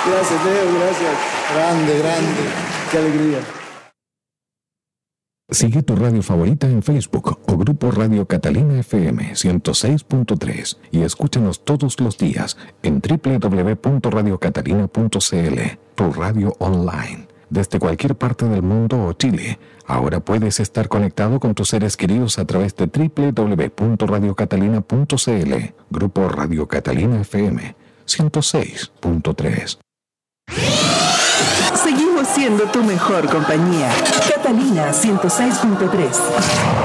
Gracias, Leo, gracias. Grande, grande. Qué alegría. Sigue tu radio favorita en Facebook o Grupo Radio Catalina FM 106.3 y escúchanos todos los días en www.radiocatalina.cl, tu radio online. Desde cualquier parte del mundo o Chile, ahora puedes estar conectado con tus seres queridos a través de www.radiocatalina.cl, Grupo Radio Catalina FM 106.3. Seguimos siendo tu mejor compañía. Catalina 106.3.